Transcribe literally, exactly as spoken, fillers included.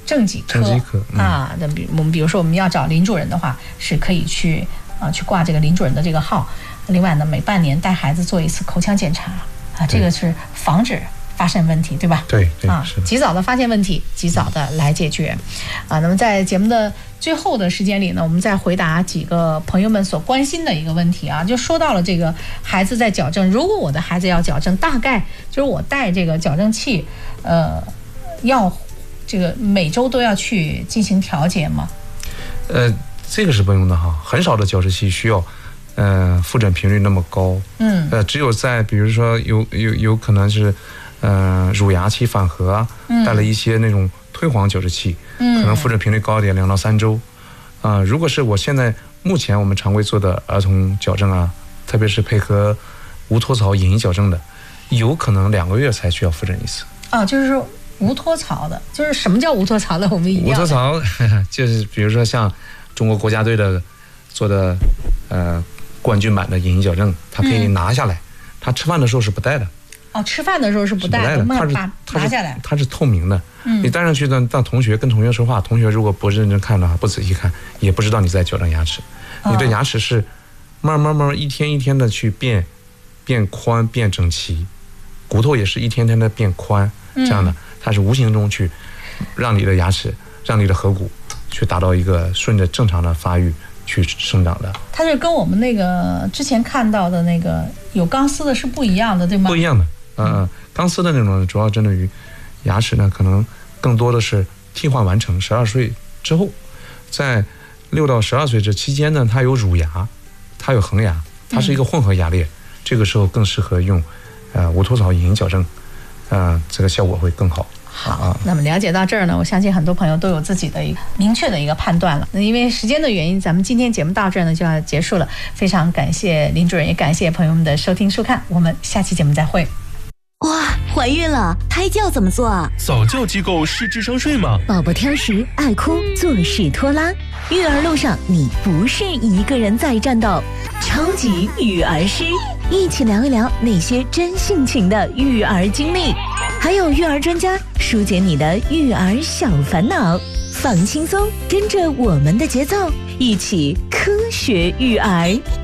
正脊科， 正脊科、嗯、 啊，那比我们比如说我们要找林主任的话，是可以去啊去挂这个林主任的这个号。另外呢，每半年带孩子做一次口腔检查啊，这个是防止发生问题，对吧？ 对对啊， 是的， 及早的发现问题，及早的来解决啊。那么在节目的最后的时间里呢，我们再回答几个朋友们所关心的一个问题啊，就说到了这个孩子在矫正，如果我的孩子要矫正，大概就是我带这个矫正器，呃，要这个每周都要去进行调节吗？ 呃，这个是不用的哈，很少的矫正器需要。呃，复诊频率那么高， 嗯， 呃，只有在比如说有有有可能是，呃，乳牙期反颌啊，带了一些那种退黄矫正器，嗯，可能复诊频率高一点，两到三周，啊、呃，如果是我现在目前我们常规做的儿童矫正啊，特别是配合无托槽隐形矫正的，有可能两个月才需要复诊一次。 啊，就是说无托槽的，就是什么叫无托槽的？我们一定要无托槽就是比如说像中国国家队的做的，呃。冠军版的隐形矫正，它可以拿下来，他、嗯、吃饭的时候是不戴的。 哦，吃饭的时候是不戴的， 它是拿下来， 它是透明的。 嗯， 你戴上去呢，让同学跟同学说话，同学如果不认真看的话，不仔细看，也不知道你在矫正牙齿。哦、你的牙齿是慢慢慢一天一天的去变，变宽变整齐，骨头也是一天天的变宽，这样的，嗯、它是无形中去让你的牙齿，让你的颌骨去达到一个顺着正常的发育。去生长的， 它是跟我们那个之前看到的那个有钢丝的是不一样的，对吗？ 不一样的，嗯、呃，钢丝的那种主要针对于牙齿呢，可能更多的是替换完成，十二岁之后，在六到十二岁这期间呢，它有乳牙，它有恒牙，它是一个混合牙列，嗯、这个时候更适合用，呃，无托槽隐形矫正，呃，这个效果会更好。 好，那么了解到这儿呢，我相信很多朋友都有自己的一个明确的一个判断了。那因为时间的原因，咱们今天节目到这儿呢就要结束了。非常感谢林主任，也感谢朋友们的收听收看，我们下期节目再会。 哇，怀孕了，胎教怎么做啊？ 早教机构是智商税吗？ 宝宝挑食、爱哭、做事拖拉，育儿路上你不是一个人在战斗。超级育儿师，一起聊一聊那些真性情的育儿经历，还有育儿专家疏解你的育儿小烦恼。放轻松，跟着我们的节奏，一起科学育儿。